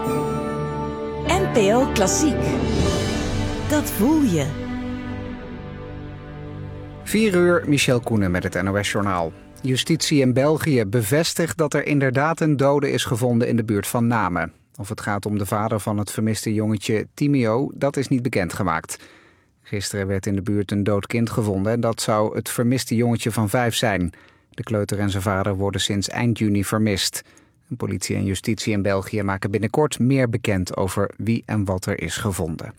NPO Klassiek. Dat voel je. 4 uur, Michel Koenen met het NOS-journaal. Justitie in België bevestigt dat er inderdaad een dode is gevonden in de buurt van Namen. Of het gaat om de vader van het vermiste jongetje Timio, dat is niet bekendgemaakt. Gisteren werd in de buurt een dood kind gevonden en dat zou het vermiste jongetje van 5 zijn. De kleuter en zijn vader worden sinds eind juni vermist. Politie en justitie in België maken binnenkort meer bekend over wie en wat er is gevonden.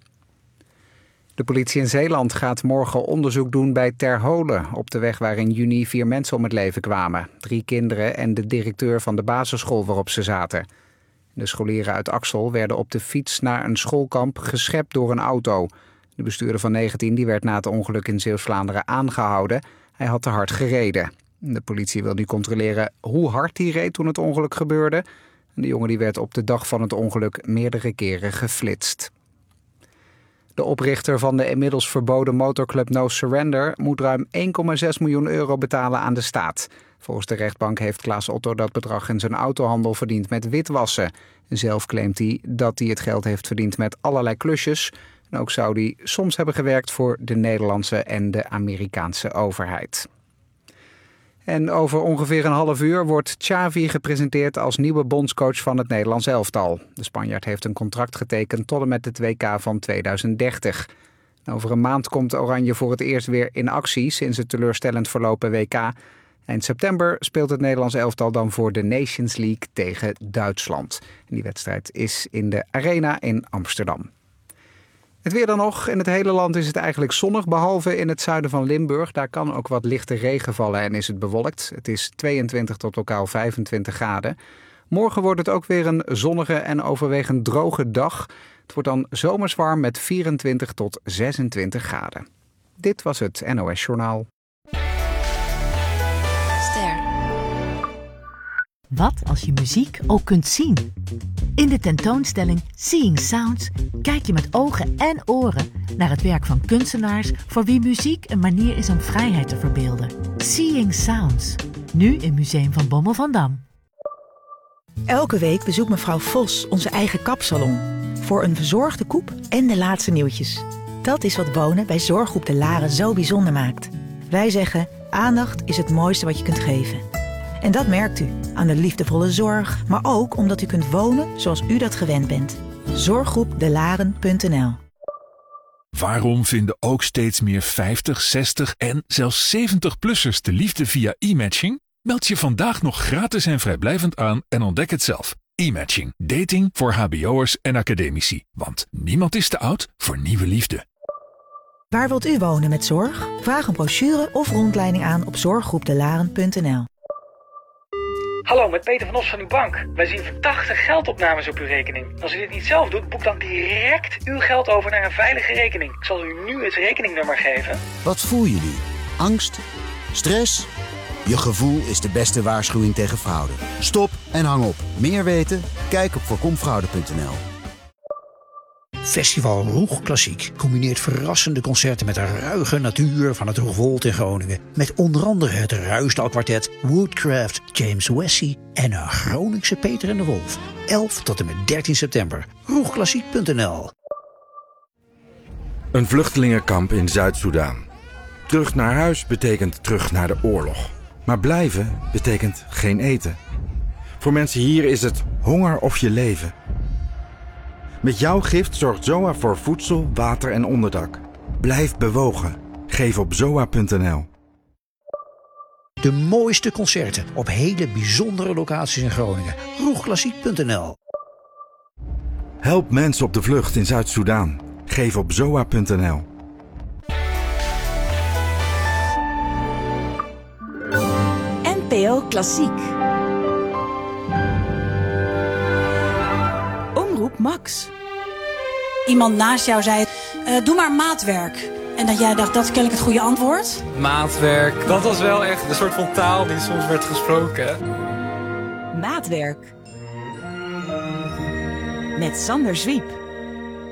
De politie in Zeeland gaat morgen onderzoek doen bij Terholen, op de weg waar in juni 4 mensen om het leven kwamen. 3 kinderen en de directeur van de basisschool waarop ze zaten. De scholieren uit Axel werden op de fiets naar een schoolkamp geschept door een auto. De bestuurder van 19 die werd na het ongeluk in Zeeuws-Vlaanderen aangehouden. Hij had te hard gereden. De politie wil nu controleren hoe hard hij reed toen het ongeluk gebeurde. De jongen die werd op de dag van het ongeluk meerdere keren geflitst. De oprichter van de inmiddels verboden motorclub No Surrender moet ruim 1,6 miljoen euro betalen aan de staat. Volgens de rechtbank heeft Klaas Otto dat bedrag in zijn autohandel verdiend met witwassen. Zelf claimt hij dat hij het geld heeft verdiend met allerlei klusjes. En ook zou hij soms hebben gewerkt voor de Nederlandse en de Amerikaanse overheid. En over ongeveer een half uur wordt Xavi gepresenteerd als nieuwe bondscoach van het Nederlands elftal. De Spanjaard heeft een contract getekend tot en met het WK van 2030. Over een maand komt Oranje voor het eerst weer in actie sinds het teleurstellend verlopen WK. Eind september speelt het Nederlands elftal dan voor de Nations League tegen Duitsland. En die wedstrijd is in de Arena in Amsterdam. Het weer dan nog. In het hele land is het eigenlijk zonnig, behalve in het zuiden van Limburg. Daar kan ook wat lichte regen vallen en is het bewolkt. Het is 22 tot lokaal 25 graden. Morgen wordt het ook weer een zonnige en overwegend droge dag. Het wordt dan zomers warm met 24 tot 26 graden. Dit was het NOS Journaal. Wat als je muziek ook kunt zien? In de tentoonstelling Seeing Sounds kijk je met ogen en oren naar het werk van kunstenaars voor wie muziek een manier is om vrijheid te verbeelden. Seeing Sounds, nu in Museum van Bommel van Dam. Elke week bezoekt mevrouw Vos onze eigen kapsalon. Voor een verzorgde koep en de laatste nieuwtjes. Dat is wat wonen bij Zorggroep De Laren zo bijzonder maakt. Wij zeggen, aandacht is het mooiste wat je kunt geven. En dat merkt u aan de liefdevolle zorg, maar ook omdat u kunt wonen zoals u dat gewend bent. Zorggroepdelaren.nl. Waarom vinden ook steeds meer 50, 60 en zelfs 70-plussers de liefde via e-matching? Meld je vandaag nog gratis en vrijblijvend aan en ontdek het zelf. E-matching. Dating voor hbo'ers en academici. Want niemand is te oud voor nieuwe liefde. Waar wilt u wonen met zorg? Vraag een brochure of rondleiding aan op zorggroepdelaren.nl. Hallo, met Peter van Os van uw bank. Wij zien verdachte geldopnames op uw rekening. Als u dit niet zelf doet, boek dan direct uw geld over naar een veilige rekening. Ik zal u nu het rekeningnummer geven. Wat voel je nu? Angst? Stress? Je gevoel is de beste waarschuwing tegen fraude. Stop en hang op. Meer weten? Kijk op voorkomfraude.nl. Festival Roeg Klassiek combineert verrassende concerten met de ruige natuur van het Roegwold in Groningen. Met onder andere het Ruisdalkwartet, Woodcraft, James Wessie en een Groningse Peter en de Wolf. 11 tot en met 13 september. Roegklassiek.nl. Een vluchtelingenkamp in Zuid-Soedan. Terug naar huis betekent terug naar de oorlog. Maar blijven betekent geen eten. Voor mensen hier is het honger of je leven. Met jouw gift zorgt ZOA voor voedsel, water en onderdak. Blijf bewogen. Geef op zoa.nl. De mooiste concerten op hele bijzondere locaties in Groningen. Roegklassiek.nl. Help mensen op de vlucht in Zuid-Soedan. Geef op zoa.nl. NPO Klassiek. Omroep Max. Iemand naast jou zei, doe maar maatwerk. En dat jij dacht, dat is kennelijk het goede antwoord. Maatwerk, dat was wel echt een soort van taal die soms werd gesproken. Maatwerk. Met Sander Zwiep.